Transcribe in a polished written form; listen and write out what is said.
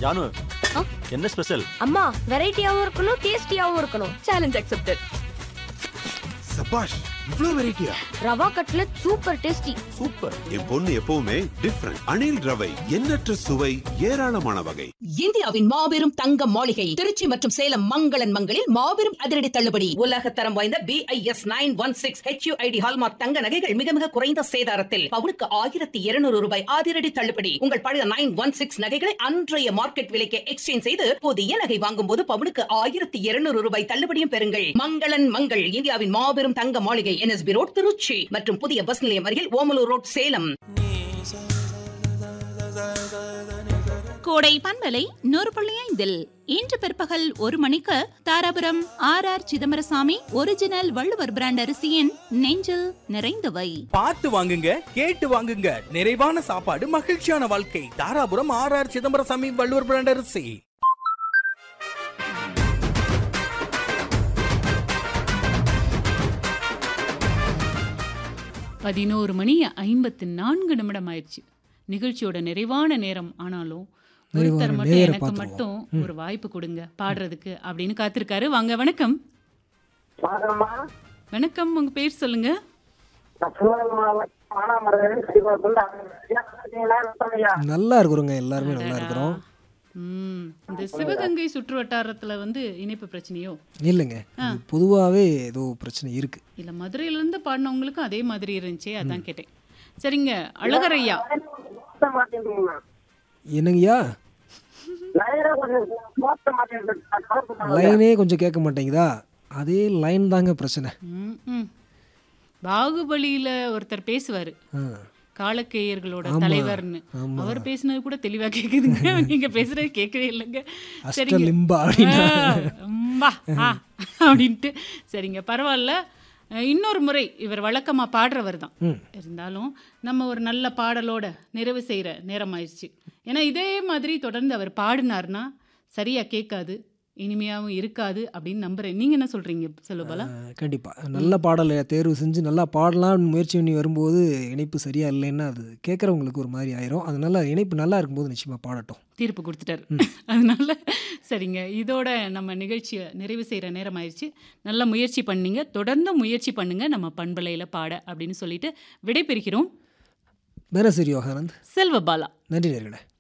ஜானு, ஆ? என்ன ஸ்பெஷல்? அம்மா வெரைட்டியாவும் இருக்கணும், டேஸ்டியாவும் இருக்கணும். Challenge accepted. சபாஷ், இவ்ளோ வெரைட்டியா? Rava cutlet super tasty. Super. என் பொண்ணு எப்பவுமே டிஃபரண்ட். அணில் ரவை, எண்ணற்ற சுவை, ஏராளமான வகை. இந்தியாவின் மாபெரும் தங்க மாளிகை திருச்சி மற்றும் சேலம் மங்களன் மங்களில் மாபெரும் அதிரடி தள்ளுபடி. உலகத்தரம் வாய்ந்த BIS 916 HUID ஹால்மார்க் தங்க நகைகள் மிக மிக குறைந்த சேதாரத்தில் பவுனுக்கு 1200 ரூபாய் அதிரடி தள்ளுபடி. உங்கள் பழைய 916 நகைகளை அன்றைய மார்க்கெட் விலைக்கு எக்ஸ்சேஞ்ச் செய்து புதிய நகை வாங்கும் போது பவுனுக்கு 1200 ரூபாய் தள்ளுபடியும் பெறுங்கள். மங்களன் மங்கள், இந்தியாவின் மாபெரும் தங்க மாளிகை, NSB ரோட் திருச்சி மற்றும் புதிய பஸ் நிலையம் அருகில் ஓமலூர் ரோட் சேலம். கோடை பண்பலை 100.5 இன்று பிற்பகல் 1 மணிக்கு Dharapuram RR Chidambarasamy original Valluvar brand அரிசியின் நெஞ்சில் நிறைந்தவை. பார்த்து வாங்குங்க, கேட்டு வாங்குங்க. நிறைவான சாப்பாடு, மகிழ்ச்சியான வாழ்க்கை. தாராபுரம் RR சிதம்பரசாமி வள்ளுவர் பிராண்ட் அரிசி. 11:54 ஆயிடுச்சு. நிகழ்ச்சியோட நிறைவான நேரம். ஆனாலும் ஒருத்தர் மட்டும் எனக்கு மட்டும் ஒரு வாய்ப்பு கொடுங்க பாடுறதுக்கு அப்படின்னு காத்திருக்காரு. வாங்க. வணக்கம். வணக்கம், உங்க பேர் சொல்லுங்க. நல்லா இருக்கிறோங்க, எல்லாருமே நல்லா இருக்கிறோம். இந்த சிவகங்கை சுற்று வட்டாரத்துல இணைப்பு பிரச்சனையோ? இல்லைங்க, பொதுவாகவே ஏதோ பிரச்சனை இருக்கு. இல்ல, மதுரையில இருந்து பாடினவங்களுக்கும் அதே மாதிரி இருந்துச்சு, அதான் கேட்டேன். சரிங்க, அழகரையா. என்னங்கய்யா, லைனே கொஞ்சம் கேட்க மாட்டேங்குதா? அதே லைன் தாங்க பிரச்சனை. பாகுபலியில ஒருத்தர் பேசுவாரு, காலக்கேயர்களோட தலைவர்னு. அவர் பேசினது கூட தெளிவா கேக்குதுங்க, நீங்க பேசுறது கேட்கவே இல்லைங்க. சரிங்க அப்படின்ட்டு. சரிங்க, பரவாயில்ல. இன்னொரு முறை இவர் வழக்கமா பாடுறவர் தான் இருந்தாலும் நம்ம ஒரு நல்ல பாடலோட நிறைவு செய்யற நேரம் ஆயிடுச்சு. ஏன்னா இதே மாதிரி தொடர்ந்து அவர் பாடினார்னா சரியா கேட்காது, இனிமையாகவும் இருக்காது அப்படின்னு நம்புறேன். நீங்க என்ன சொல்றீங்க செல்வபாலா? கண்டிப்பாக நல்ல பாடலை தேர்வு செஞ்சு நல்லா பாடலாம் முயற்சி பண்ணி வரும்போது இணைப்பு சரியா இல்லைன்னா அது கேட்குறவங்களுக்கு ஒரு மாதிரி ஆயிரும். அதனால இணைப்பு நல்லா இருக்கும்போது நிச்சயமாக பாடட்டும். தீர்ப்பு கொடுத்துட்டாரு. அதனால சரிங்க, இதோட நம்ம நிகழ்ச்சியை நிறைவு செய்கிற நேரம் ஆயிடுச்சு. நல்ல முயற்சி பண்ணீங்க, தொடர்ந்து முயற்சி பண்ணுங்க நம்ம பண்பலையில் பாட அப்படின்னு சொல்லிட்டு விடைபெறுகிறோம். மேனசரி யோகானந்த், செல்வபாலா. நன்றி நேயர்களே.